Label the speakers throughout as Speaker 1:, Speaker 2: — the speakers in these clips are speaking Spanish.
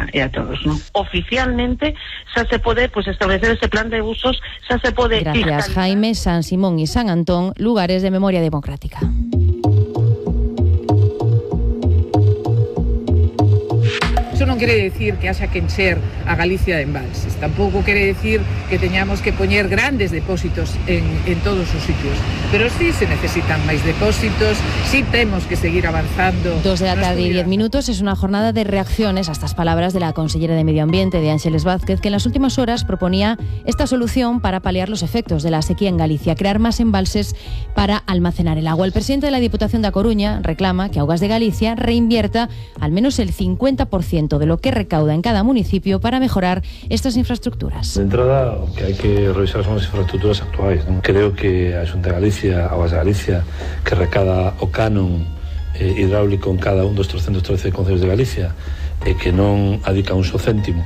Speaker 1: a todos, ¿no? Oficialmente xa se pode establecer ese plan de usos, xa se pode...
Speaker 2: Gracias, Jaime. San Simón y San Antón, lugares de memoria democrática.
Speaker 3: Eso non quere decir que haxa que encher a Galicia de embalses, tampouco quere decir que teñamos que poñer grandes depósitos en todos os sitios, pero sí se necesitan máis depósitos, sí temos que seguir avanzando.
Speaker 2: 2 de la tarde y 10 minutos es una jornada de reacciones a estas palabras de la consellera de Medio Ambiente, de Ángeles Vázquez, que en las últimas horas proponía esta solución para paliar los efectos de la sequía en Galicia, crear más embalses para almacenar el agua. El presidente de la Diputación da Coruña reclama que Augas de Galicia reinvierta al menos el 50% de lo que recauda en cada municipio para mejorar estas infraestructuras.
Speaker 4: De entrada, o que hai que revisar son as infraestructuras actuais, non? Creo que a Xunta de Galicia, Augas de Galicia, que recada o canon hidráulico en cada un dos 313 concellos de Galicia e que non adica un só céntimo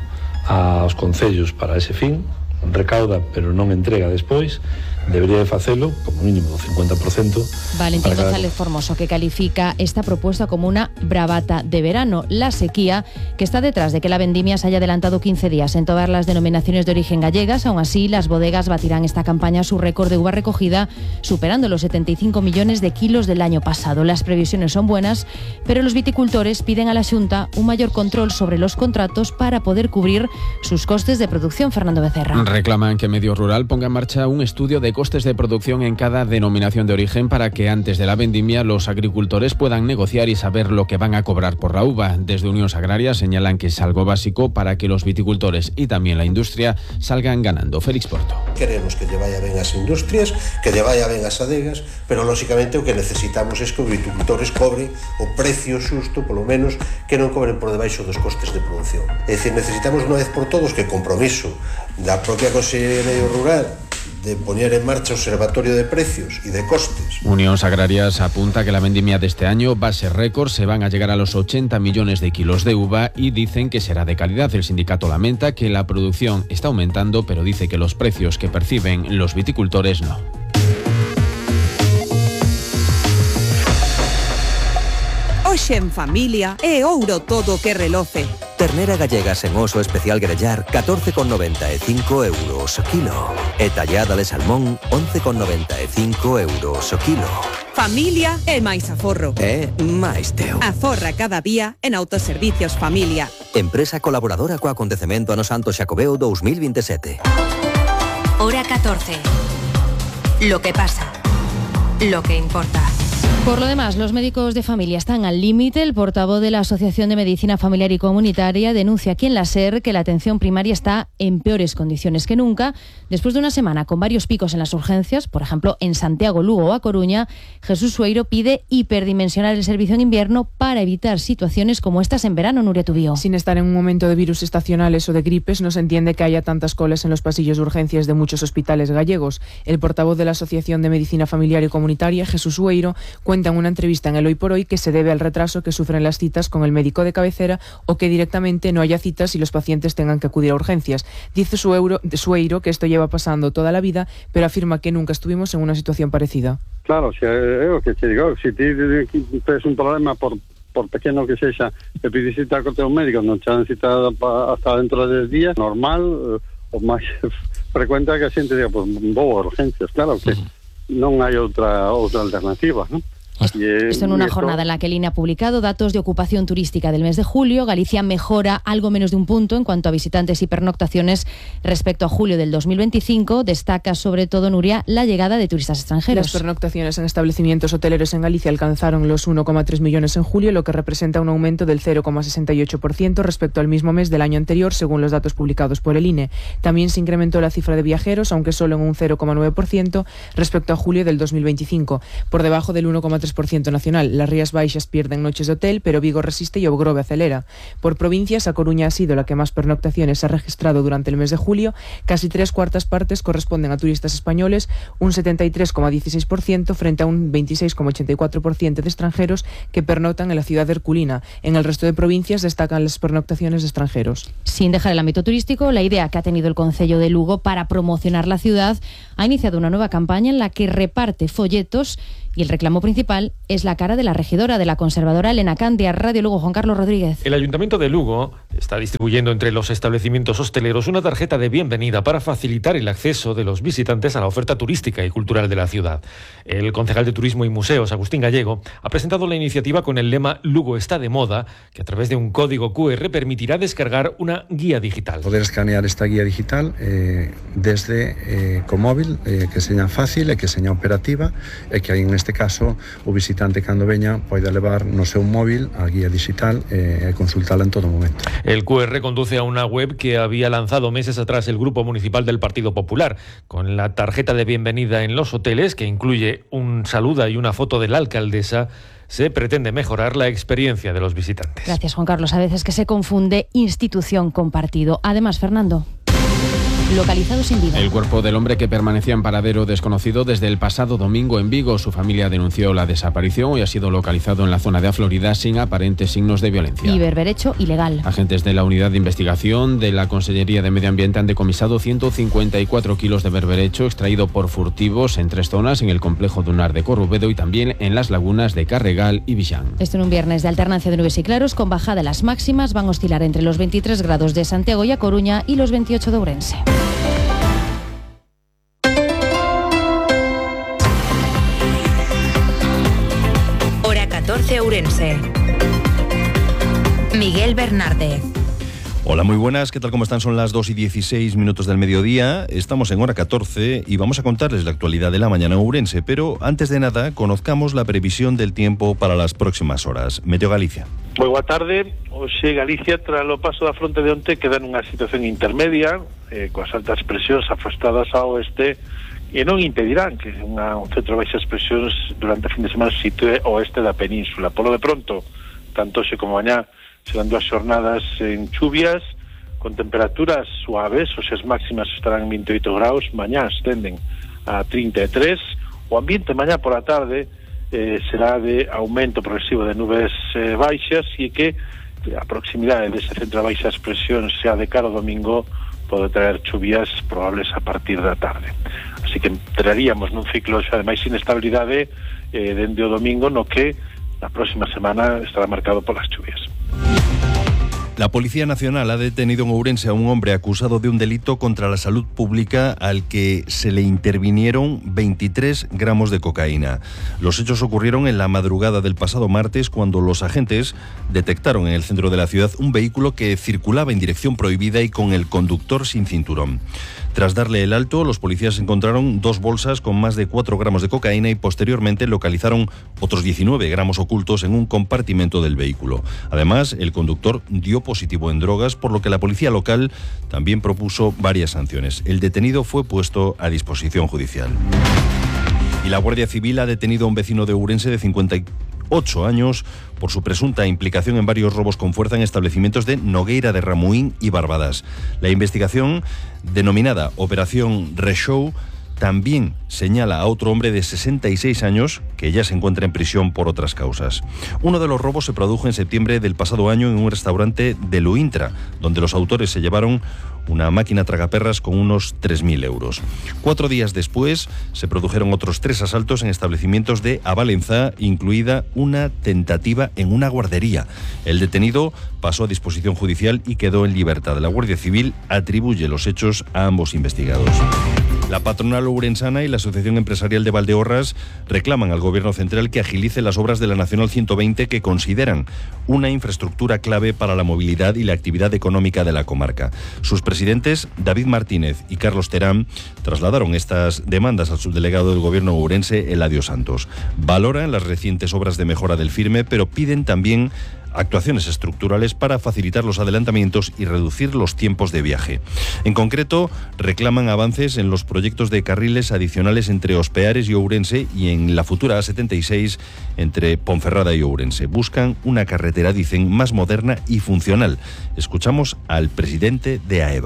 Speaker 4: aos concellos para ese fin, recauda pero non entrega despois, debería de facelo como mínimo do 50%.
Speaker 2: Valentín González Formoso, que califica esta propuesta como una bravata de verano. La sequía que está detrás de que la vendimia se haya adelantado 15 días en todas las denominaciones de origen gallegas. Aún así, las bodegas batirán esta campaña su récord de uva recogida, superando los 75 millones de kilos del año pasado. Las previsiones son buenas, pero los viticultores piden a la Xunta un mayor control sobre los contratos para poder cubrir sus costes de producción. Fernando Becerra.
Speaker 5: Reclaman que Medio Rural ponga en marcha un estudio de costes de producción en cada denominación de origen para que antes de la vendimia los agricultores puedan negociar y saber lo que van a cobrar por la uva. Desde Unión Agraria señalan que es algo básico para que los viticultores y también la industria salgan ganando. Félix Porto.
Speaker 6: Queremos que lle vaya ben as industrias, que lle vaya ben as adegas, pero lóxicamente o que necesitamos é que os viticultores cobren o precio xusto, polo menos, que non cobren por debaixo dos costes de producción. É dicir, necesitamos unha vez por todos que compromiso da propia Consellería de Medio Rural de poner en marcha observatorio de precios y de costes.
Speaker 5: Unión Agrarias apunta que la vendimia de este año va a ser récord, se van a llegar a los 80 millones de kilos de uva y dicen que será de calidad. El sindicato lamenta que la producción está aumentando, pero dice que los precios que perciben los viticultores no.
Speaker 7: Hoxe en familia é ouro todo que reloce.
Speaker 8: Ternera gallega sen oso especial grellar 14,95 euros o kilo. E tallada de salmón 11,95 euros o kilo.
Speaker 7: Familia é máis aforro.
Speaker 8: É máis teu.
Speaker 7: Aforra cada día en Autoservicios Familia.
Speaker 8: Empresa colaboradora co acontecemento Ano Santo Xacobeo 2027.
Speaker 9: Hora 14. Lo que pasa. Lo que importa.
Speaker 2: Por lo demás, los médicos de familia están al límite. El portavoz de la Asociación de Medicina Familiar y Comunitaria denuncia aquí en la SER que la atención primaria está en peores condiciones que nunca. Después de una semana con varios picos en las urgencias, por ejemplo en Santiago, Lugo o A Coruña, Jesús Sueiro pide hiperdimensionar el servicio en invierno para evitar situaciones como estas en verano. Nuria Tubío.
Speaker 10: Sin estar en un momento de virus estacionales o de gripes, no se entiende que haya tantas colas en los pasillos de urgencias de muchos hospitales gallegos. El portavoz de la Asociación de Medicina Familiar y Comunitaria, Jesús Sueiro, cuenta en una entrevista en el Hoy por Hoy que se debe al retraso que sufren las citas con el médico de cabecera o que directamente no haya citas y los pacientes tengan que acudir a urgencias. Dice Sueiro que esto lleva pasando toda la vida, pero afirma que nunca estuvimos en una situación parecida.
Speaker 11: Claro, é o que te digo, se ti tes un problema por pequeno que sexa, e pides cita co teu médico, non te dan cita hasta dentro de 10 días, normal, o máis frecuente que a xente diga, pues vou a urgencias, claro que non hai outra alternativa, non?
Speaker 2: Esto en una jornada en la que el INE ha publicado datos de ocupación turística del mes de julio. Galicia mejora algo menos de un punto en cuanto a visitantes y pernoctaciones respecto a julio del 2025. Destaca sobre todo, Nuria, la llegada de turistas extranjeros.
Speaker 10: Las pernoctaciones en establecimientos hoteleros en Galicia alcanzaron los 1,3 millones en julio, lo que representa un aumento del 0,68% respecto al mismo mes del año anterior, según los datos publicados por el INE. También se incrementó la cifra de viajeros, aunque solo en un 0,9% respecto a julio del 2025, por debajo del 1,3% nacional. Las Rías Baixas pierden noches de hotel, pero Vigo resiste y o Grove acelera. Por provincias, A Coruña ha sido la que más pernoctaciones ha registrado durante el mes de julio. Casi 3/4 partes corresponden a turistas españoles, un 73,16% frente a un 26,84% de extranjeros que pernoctan en la ciudad de herculina. En el resto de provincias destacan las pernoctaciones de extranjeros.
Speaker 2: Sin dejar el ámbito turístico, la idea que ha tenido el Concello de Lugo para promocionar la ciudad ha iniciado una nueva campaña en la que reparte folletos Y el reclamo principal es la cara de la regidora de la conservadora Elena Candia. Radio Lugo, Juan Carlos Rodríguez.
Speaker 12: El Ayuntamiento de Lugo está distribuyendo entre los establecimientos hosteleros una tarjeta de bienvenida para facilitar el acceso de los visitantes a la oferta turística y cultural de la ciudad. El concejal de Turismo y Museos, Agustín Gallego, ha presentado la iniciativa con el lema Lugo está de moda, que a través de un código QR permitirá descargar una guía digital.
Speaker 13: Poder escanear esta guía digital desde co móvil, que seña fácil e que seña operativa, e que en este caso o visitante cando veña poida levar no seu móvil a guía digital e consultala en todo momento.
Speaker 12: El QR conduce a una web que había lanzado meses atrás el Grupo Municipal del Partido Popular, con la tarjeta de bienvenida en los hoteles, que incluye un saludo y una foto de la alcaldesa. Se pretende mejorar la experiencia de los visitantes.
Speaker 2: Gracias, Juan Carlos. A veces que se confunde institución con partido. Además, Fernando, localizado sin vida.
Speaker 5: El cuerpo del hombre que permanecía en paradero desconocido desde el pasado domingo en Vigo. Su familia denunció la desaparición y ha sido localizado en la zona de Aflorida sin aparentes signos de violencia.
Speaker 2: Y berberecho ilegal.
Speaker 5: Agentes de la Unidad de Investigación de la Consellería de Medio Ambiente han decomisado 154 kilos de berberecho extraído por furtivos en 3 zonas, en el complejo dunar de Corrubedo y también en las lagunas de Carregal y Villán.
Speaker 2: Esto en un viernes de alternancia de nubes y claros, con bajada. Las máximas van a oscilar entre los 23 grados de Santiago y A Coruña y los 28 de Ourense.
Speaker 9: Hora 14 Ourense. Miguel Bernardez.
Speaker 14: Hola, muy buenas, ¿qué tal? ¿Cómo están? Son las 2:16 del mediodía, estamos en hora 14 y vamos a contarles la actualidad de la mañana en Ourense, pero antes de nada, conozcamos la previsión del tiempo para las próximas horas. Meteo Galicia.
Speaker 15: Moi boa tarde. Hoxe Galicia, tras o paso da fronte de onte, queda nunha situación intermedia, coas altas presións afastadas ao oeste, e non impedirán que un centro de baixas presións durante a fin de semana se sitúe ao oeste da península. Polo de pronto, tanto hoxe como mañá, serán 2 xornadas en chuvias, con temperaturas suaves. Hoxe as máximas estarán en 28 graus, mañá ascenden a 33. O ambiente mañá por a tarde será de aumento progresivo de nubes baixas, e que a proximidade dese centro de baixas presións xa de cara ao domingo pode traer chuvias probables a partir da tarde. Así que entraríamos nun ciclo xa de máis inestabilidade dende o domingo, no que a próxima semana estará marcado polas chuvias.
Speaker 14: La Policía Nacional ha detenido en Ourense a un hombre acusado de un delito contra la salud pública al que se le intervinieron 23 gramos de cocaína. Los hechos ocurrieron en la madrugada del pasado martes, cuando los agentes detectaron en el centro de la ciudad un vehículo que circulaba en dirección prohibida y con el conductor sin cinturón. Tras darle el alto, los policías encontraron 2 bolsas con más de 4 gramos de cocaína y posteriormente localizaron otros 19 gramos ocultos en un compartimento del vehículo. Además, el conductor dio positivo en drogas, por lo que la policía local también propuso varias sanciones. El detenido fue puesto a disposición judicial. Y la Guardia Civil ha detenido a un vecino de Ourense de 58 años por su presunta implicación en varios robos con fuerza en establecimientos de Nogueira de Ramuín y Barbadas. La investigación, denominada Operación Reshow, también señala a otro hombre de 66 años que ya se encuentra en prisión por otras causas. Uno de los robos se produjo en septiembre del pasado año en un restaurante de Luintra, donde los autores se llevaron una máquina tragaperras con unos 3.000 euros. 4 días después se produjeron otros 3 asaltos en establecimientos de Avalenzá, incluida una tentativa en una guardería. El detenido pasó a disposición judicial y quedó en libertad. La Guardia Civil atribuye los hechos a ambos investigados. La patronal ourensana y la Asociación Empresarial de Valdeorras reclaman al Gobierno central que agilice las obras de la Nacional 120, que consideran una infraestructura clave para la movilidad y la actividad económica de la comarca. Sus presidentes, David Martínez y Carlos Terán, trasladaron estas demandas al subdelegado del Gobierno ourense, Eladio Santos. Valoran las recientes obras de mejora del firme, pero piden también actuaciones estructurales para facilitar los adelantamientos y reducir los tiempos de viaje. En concreto, reclaman avances en los proyectos de carriles adicionales entre Ospeares y Ourense y en la futura A76 entre Ponferrada y Ourense. Buscan una carretera, dicen, más moderna y funcional. Escuchamos al presidente de AEVA.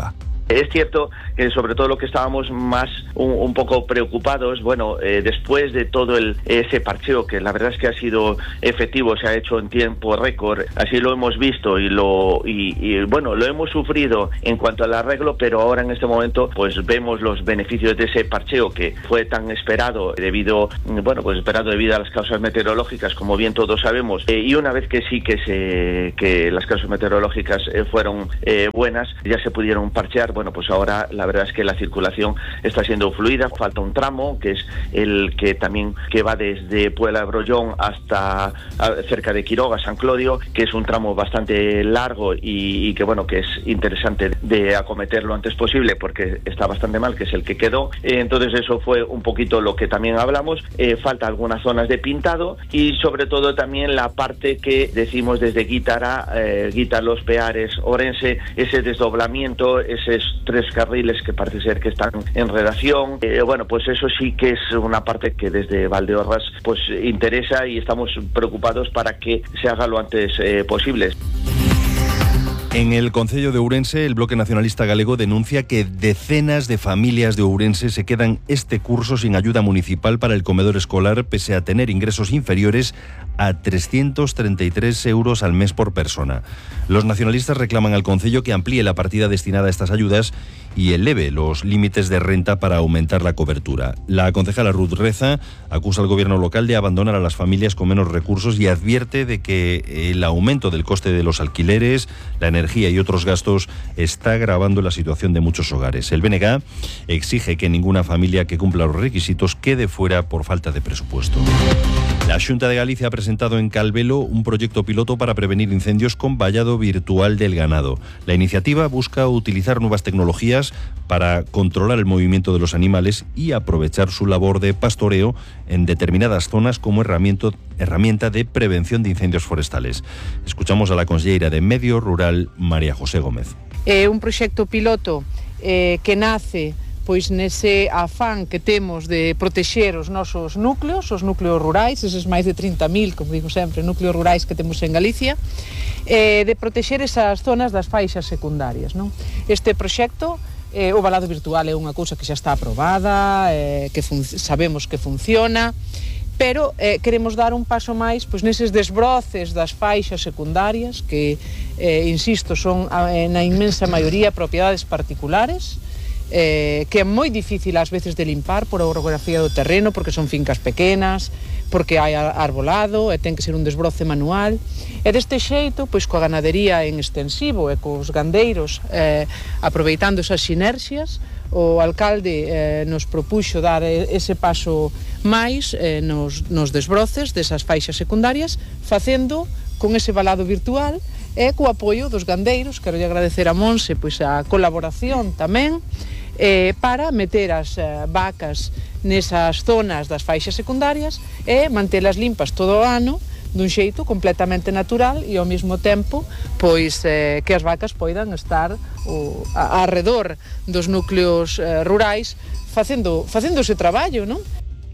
Speaker 16: Es cierto que sobre todo lo que estábamos más un poco preocupados, después de todo ese parcheo, que la verdad es que ha sido efectivo, se ha hecho en tiempo récord, así lo hemos visto y lo hemos sufrido en cuanto al arreglo, pero ahora en este momento pues vemos los beneficios de ese parcheo que fue tan esperado debido a las causas meteorológicas, como bien todos sabemos, y una vez que sí que las causas meteorológicas fueron buenas, ya se pudieron parchear. Pues ahora la verdad es que la circulación está siendo fluida. Falta un tramo que es el que va desde Puebla Brollón hasta cerca de Quiroga, San Clodio, que es un tramo bastante largo y que es interesante de acometer lo antes posible porque está bastante mal, que es el que quedó. Entonces eso fue un poquito lo que también hablamos. Falta algunas zonas de pintado y sobre todo también la parte que decimos desde Guítara, Los Peares, Orense, ese desdoblamiento, esos 3 carriles que parece ser que están en redacción. Pues eso sí que es una parte que desde Valdeorras pues interesa y estamos preocupados para que se haga lo antes posible.
Speaker 14: En el Concello de Ourense, el Bloque Nacionalista Galego denuncia que decenas de familias de Ourense se quedan este curso sin ayuda municipal para el comedor escolar, pese a tener ingresos inferiores a 333 euros al mes por persona. Los nacionalistas reclaman al Concello que amplíe la partida destinada a estas ayudas y eleve los límites de renta para aumentar la cobertura. La concejala Ruth Reza acusa al gobierno local de abandonar a las familias con menos recursos y advierte de que el aumento del coste de los alquileres, la energía y otros gastos está agravando la situación de muchos hogares. El BNG exige que ninguna familia que cumpla los requisitos quede fuera por falta de presupuesto. La Xunta de Galicia ha presentado en Calvelo un proyecto piloto para prevenir incendios con vallado virtual del ganado. La iniciativa busca utilizar nuevas tecnologías para controlar el movimiento de los animales y aprovechar su labor de pastoreo en determinadas zonas como herramienta de prevención de incendios forestales. Escuchamos a la conselleira de Medio Rural, María José Gómez.
Speaker 3: Un proxecto piloto que nace pois nese afán que temos de protexer os nosos núcleos rurais, eses máis de 30.000, como digo sempre, núcleos rurais que temos en Galicia, de protexer esas zonas das faixas secundarias, non? Este proxecto, o valado virtual é unha cousa que xa está aprobada, que sabemos que funciona, pero queremos dar un paso máis pois neses desbroces das faixas secundarias que, insisto, son na inmensa maioría propiedades particulares, que é moi difícil ás veces de limpar por a orografía do terreno, porque son fincas pequenas, porque hai arbolado e ten que ser un desbroce manual. E deste xeito, pois coa ganadería en extensivo e cos gandeiros aproveitando esas sinerxias, o alcalde nos propuxo dar ese paso máis nos desbroces desas faixas secundarias, facendo con ese valado virtual e co apoio dos gandeiros. Quero agradecer a Monse pois a colaboración tamén, para meter as vacas nesas zonas das faixas secundarias e mantelas limpas todo o ano dun xeito completamente natural e ao mesmo tempo pois que as vacas poidan estar arredor dos núcleos rurais facendo ese traballo, non?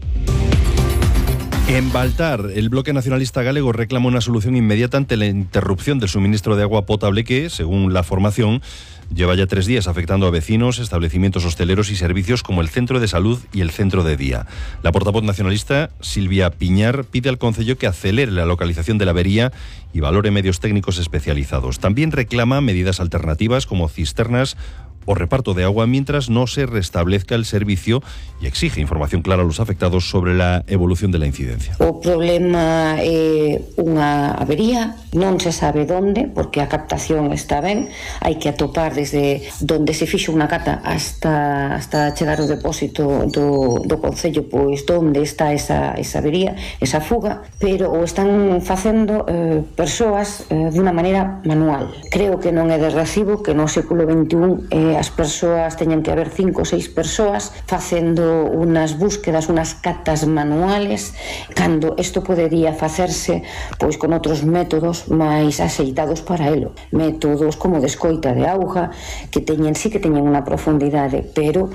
Speaker 14: En Baltar, el Bloque Nacionalista Galego reclama una solución inmediata ante la interrupción del suministro de agua potable que, según la formación, lleva ya 3 días afectando a vecinos, establecimientos hosteleros y servicios como el Centro de Salud y el Centro de Día. La portavoz nacionalista, Silvia Piñar, pide al Concello que acelere la localización de la avería y valore medios técnicos especializados. También reclama medidas alternativas como cisternas o reparto de agua mientras no se restablezca el servicio y exige información clara a los afectados sobre la evolución de la incidencia.
Speaker 17: O problema é unha avería, non se sabe onde, porque a captación está ben, hai que atopar desde onde se fixo unha cata hasta chegar ao depósito do Concello, pois onde está esa avería, esa fuga, pero o están facendo persoas de unha maneira manual. Creo que non é de recibo que no século XXI as persoas teñen que haber 5 ou 6 persoas facendo unas búsquedas, unas catas manuales, cando isto podería facerse pois con outros métodos máis axeitados para elo. Métodos como de escoita de auga, que teñen unha profundidade, pero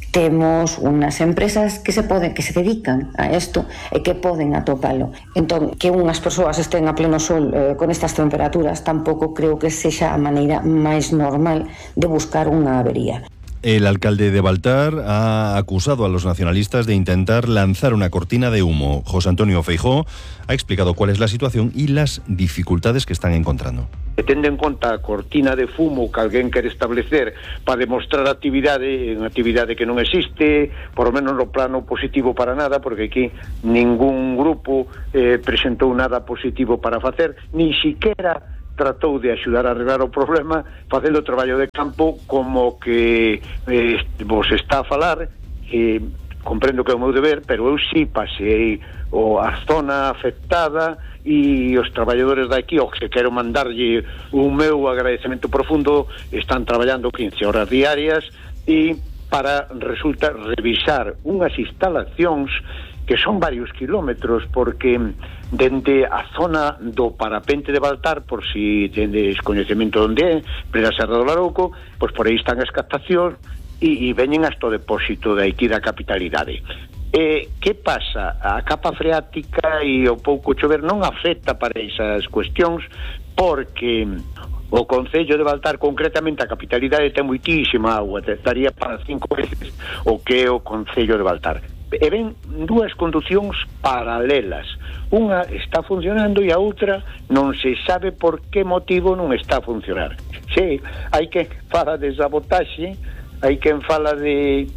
Speaker 17: Temos unas empresas que se dedican a isto e que poden atopalo. Entón, que unhas persoas estén a pleno sol con estas temperaturas tampouco creo que sexa a maneira máis normal de buscar unha avería.
Speaker 14: El alcalde de Baltar ha acusado a los nacionalistas de intentar lanzar una cortina de humo. José Antonio Feijóo ha explicado cuál es la situación y las dificultades que están encontrando.
Speaker 18: Tendo en conta a cortina de fumo que alguén quere establecer para demostrar actividade, unha actividade que non existe, por lo menos no plano positivo para nada, porque aquí ningún grupo presentou nada positivo para facer, ni siquiera tratou de axudar a arreglar o problema facendo o traballo de campo como que vos está a falar, comprendo que é o meu deber, pero eu sí pasei a zona afectada e os traballadores daqui, que quero mandarlle un meu agradecemento profundo, están traballando 15 horas diarias e para, resulta, revisar unhas instalacións que son varios kilómetros, porque dende a zona do parapente de Baltar, por si tendes coñecemento onde é, plena Serra do Larouco, pois por aí están as captacións e veñen hasta o depósito de aquí da capitalidade. Que pasa? A capa freática e o pouco chover non afecta para esas cuestións, porque o Concello de Baltar, concretamente a capitalidade, ten moitísima agua, estaría para 5 veces o que é o Concello de Baltar. E ven dúas conducións paralelas, unha está funcionando e a outra non se sabe por que motivo non está a funcionar. Sí, hai que fala de sabotaxe, hai quen fala de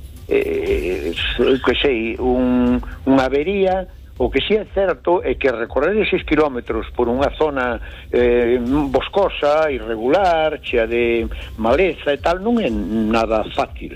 Speaker 18: que sei, unha avería. O que si é certo é que recorrer 6 kilómetros por unha zona boscosa, irregular, chea de maleza e tal, non é nada fácil.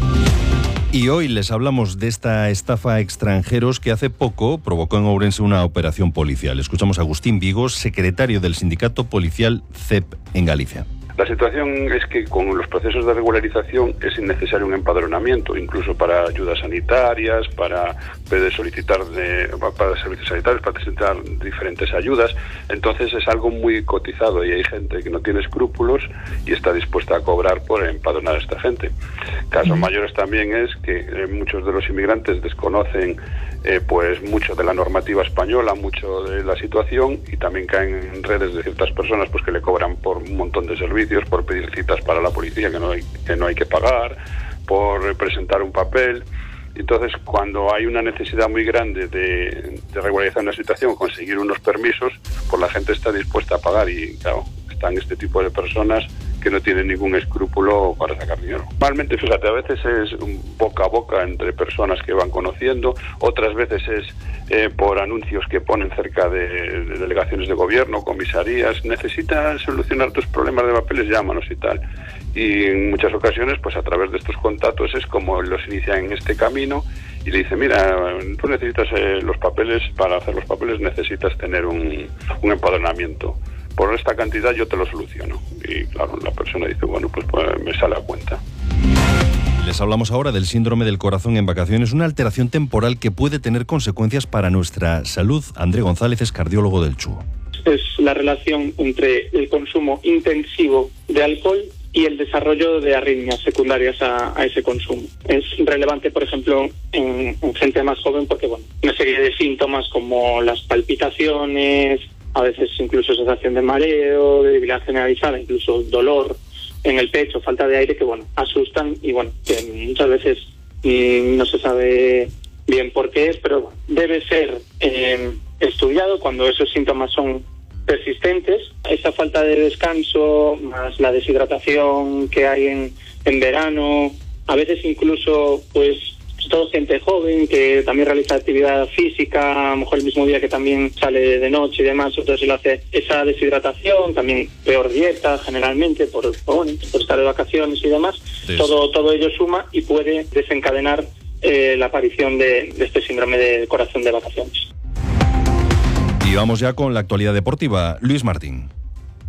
Speaker 14: Y hoy les hablamos de esta estafa a extranjeros que hace poco provocó en Ourense una operación policial. Escuchamos a Agustín Vigos, secretario del Sindicato Policial CEP en Galicia.
Speaker 19: La situación es que con los procesos de regularización es innecesario un empadronamiento, incluso para ayudas sanitarias, para solicitar para servicios sanitarios, para presentar diferentes ayudas. Entonces es algo muy cotizado y hay gente que no tiene escrúpulos y está dispuesta a cobrar por empadronar a esta gente. Casos mayores también es que muchos de los inmigrantes desconocen pues mucho de la normativa española, mucho de la situación, y también caen en redes de ciertas personas pues que le cobran por un montón de servicios, por pedir citas para la policía que no hay que pagar, por presentar un papel. Entonces, cuando hay una necesidad muy grande de regularizar una situación o conseguir unos permisos, pues la gente está dispuesta a pagar y, claro, están este tipo de personas que no tienen ningún escrúpulo para sacar dinero. Normalmente, fíjate, a veces es boca a boca entre personas que van conociendo, otras veces es por anuncios que ponen cerca de delegaciones de gobierno, comisarías. Necesitas solucionar tus problemas de papeles, llámanos y tal. Y en muchas ocasiones, pues a través de estos contactos es como los inician en este camino y le dicen, mira, tú necesitas los papeles, para hacer los papeles necesitas tener un empadronamiento. Por esta cantidad yo te lo soluciono. Y claro, la persona dice, bueno, pues me sale a cuenta.
Speaker 14: Les hablamos ahora del síndrome del corazón en vacaciones, una alteración temporal que puede tener consecuencias para nuestra salud. André González es cardiólogo del CHUO.
Speaker 20: Es la relación entre el consumo intensivo de alcohol y el desarrollo de arritmias secundarias a ese consumo. Es relevante, por ejemplo, en gente más joven porque, bueno, una serie de síntomas como las palpitaciones, a veces incluso sensación de mareo, de debilidad generalizada, incluso dolor en el pecho, falta de aire, que bueno, asustan y bueno, que muchas veces no se sabe bien por qué es, pero debe ser estudiado cuando esos síntomas son persistentes. Esa falta de descanso, más la deshidratación que hay en verano, a veces incluso pues todo gente joven que también realiza actividad física, a lo mejor el mismo día que también sale de noche y demás, entonces le hace esa deshidratación, también peor dieta generalmente por estar de vacaciones y demás. Sí. Todo ello suma y puede desencadenar la aparición de este síndrome del corazón de vacaciones.
Speaker 14: Y vamos ya con la actualidad deportiva. Luis Martín.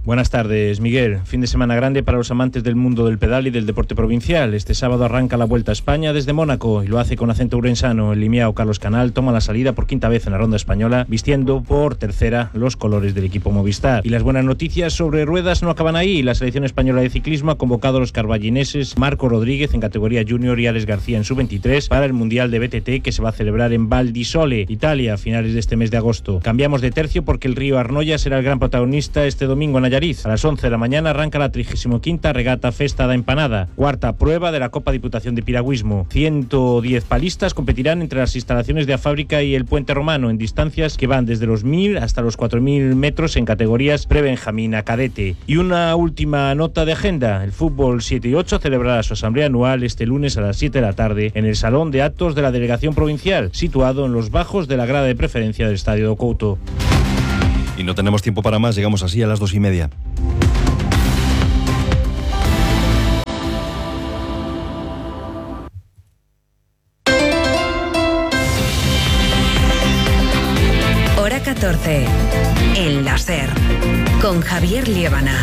Speaker 21: Buenas tardes, Miguel. Fin de semana grande para los amantes del mundo del pedal y del deporte provincial. Este sábado arranca la Vuelta a España desde Mónaco y lo hace con acento urensano. El limiao Carlos Canal toma la salida por quinta vez en la ronda española, vistiendo por tercera los colores del equipo Movistar. Y las buenas noticias sobre ruedas no acaban ahí. La selección española de ciclismo ha convocado a los carballineses Marco Rodríguez en categoría junior y Alex García en sub-23 para el Mundial de BTT que se va a celebrar en Val di Sole, Italia, a finales de este mes de agosto. Cambiamos de tercio porque el río Arnoia será el gran protagonista este domingo en Allariz. A las 11 de la mañana arranca la 35ª regata Festa da Empanada, cuarta prueba de la Copa Diputación de Piragüismo. 110 palistas competirán entre las instalaciones de la fábrica y el Puente Romano en distancias que van desde los 1000 hasta los 4000 metros en categorías pre-benjamín a cadete. Y una última nota de agenda: el fútbol 7 y 8 celebrará su asamblea anual este lunes a las 7 de la tarde en el Salón de Actos de la Delegación Provincial, situado en los bajos de la grada de preferencia del Estadio do Couto.
Speaker 14: Y no tenemos tiempo para más, llegamos así a las 2:30.
Speaker 9: Hora 14. El láser. Con Javier Liébana.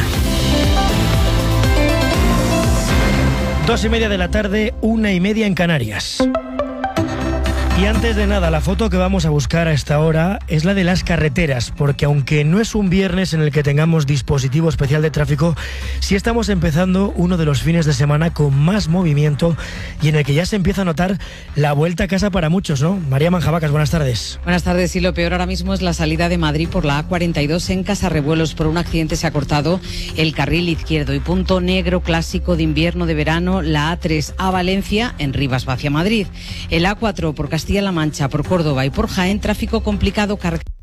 Speaker 22: 2:30 de la tarde, 1:30 en Canarias. Y antes de nada, la foto que vamos a buscar a esta hora es la de las carreteras, porque aunque no es un viernes en el que tengamos dispositivo especial de tráfico, sí estamos empezando uno de los fines de semana con más movimiento y en el que ya se empieza a notar la vuelta a casa para muchos, ¿no? María Manjabacas, buenas tardes.
Speaker 23: Buenas tardes, y lo peor ahora mismo es la salida de Madrid por la A42 en Casarrebuelos. Por un accidente se ha cortado el carril izquierdo y punto negro clásico de invierno, de verano, la A3 a Valencia en Rivas hacia Madrid. El A4 por Castilla-La Mancha, por Córdoba y por Jaén, tráfico complicado, carretera